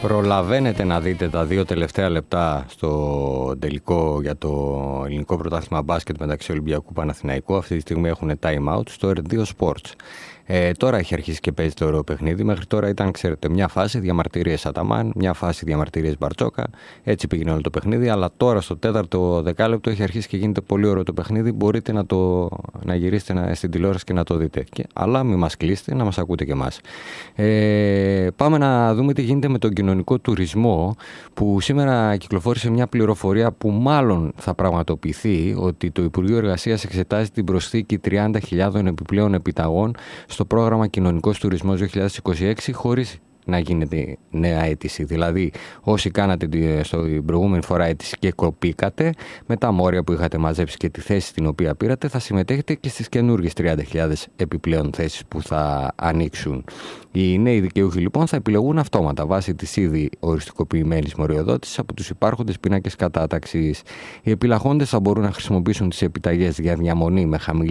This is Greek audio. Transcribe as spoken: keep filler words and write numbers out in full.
Προλαβαίνετε να δείτε τα δύο τελευταία λεπτά στο τελικό για το ελληνικό πρωτάθλημα μπάσκετ μεταξύ Ολυμπιακού Παναθηναϊκού. Αυτή τη στιγμή έχουν time out στο αρ δύο Sports. Ε, τώρα έχει αρχίσει και παίζει το ωραίο παιχνίδι. Μέχρι τώρα ήταν, ξέρετε, μια φάση διαμαρτυρίες Αταμάν, μια φάση διαμαρτυρίες Μπαρτσόκα. Έτσι πήγαινε όλο το παιχνίδι. Αλλά τώρα στο τέταρτο δεκάλεπτο έχει αρχίσει και γίνεται πολύ ωραίο το παιχνίδι. Μπορείτε να, το, να γυρίσετε να, στην τηλεόραση και να το δείτε. Και, αλλά μην μας κλείσετε, να μας ακούτε και εμάς. Ε, πάμε να δούμε τι γίνεται με τον κοινωνικό τουρισμό, που σήμερα κυκλοφόρησε μια πληροφορία που μάλλον θα πραγματοποιηθεί, ότι το Υπουργείο Εργασίας εξετάζει την προσθήκη τριάντα χιλιάδων επιπλέον επιταγών στο πρόγραμμα Κοινωνικός Τουρισμός δύο χιλιάδες είκοσι έξι χωρίς να γίνεται νέα αίτηση. Δηλαδή, όσοι κάνατε στην προηγούμενη φορά αίτηση και κοπήκατε, με τα μόρια που είχατε μαζέψει και τη θέση την οποία πήρατε, θα συμμετέχετε και στις καινούργιες τριάντα χιλιάδες επιπλέον θέσεις που θα ανοίξουν. Οι νέοι δικαιούχοι λοιπόν θα επιλεγούν αυτόματα βάσει της ήδη οριστικοποιημένης μοριοδότησης από τους υπάρχοντες πίνακες κατάταξης. Οι επιλαχόντες θα μπορούν να χρησιμοποιήσουν τις επιταγές για διαμονή με χαμηλή